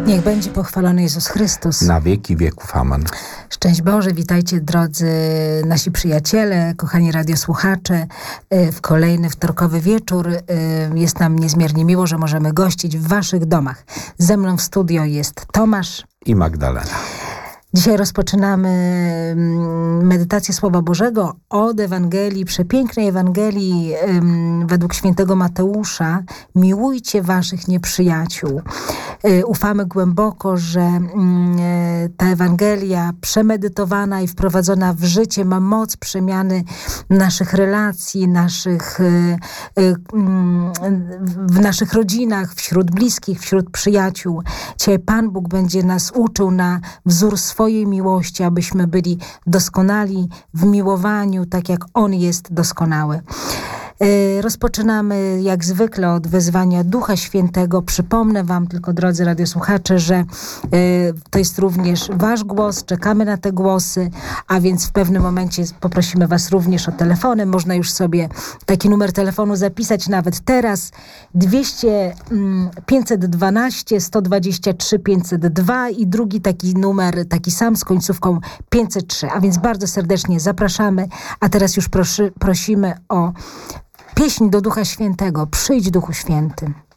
Niech będzie pochwalony Jezus Chrystus. Na wieki wieków. Amen. Szczęść Boże, witajcie drodzy nasi przyjaciele, kochani radiosłuchacze. W kolejny wtorkowy wieczór jest nam niezmiernie miło, że możemy gościć w waszych domach. Ze mną w studio jest Tomasz i Magdalena. Dzisiaj rozpoczynamy medytację Słowa Bożego od Ewangelii, przepięknej Ewangelii według świętego Mateusza. Miłujcie waszych nieprzyjaciół. Ufamy głęboko, że ta Ewangelia przemedytowana i wprowadzona w życie ma moc przemiany naszych relacji, w naszych rodzinach, wśród bliskich, wśród przyjaciół. Dzisiaj Pan Bóg będzie nas uczył na wzór swojej miłości, abyśmy byli doskonali w miłowaniu, tak jak On jest doskonały. Rozpoczynamy jak zwykle od wezwania Ducha Świętego. Przypomnę wam tylko, drodzy radiosłuchacze, że to jest również wasz głos. Czekamy na te głosy, a więc w pewnym momencie poprosimy was również o telefony. Można już sobie taki numer telefonu zapisać nawet teraz. 512 123 502 i drugi taki numer, taki sam z końcówką 503. A więc bardzo serdecznie zapraszamy. A teraz już prosimy o pieśń do Ducha Świętego. Przyjdź, Duchu Święty.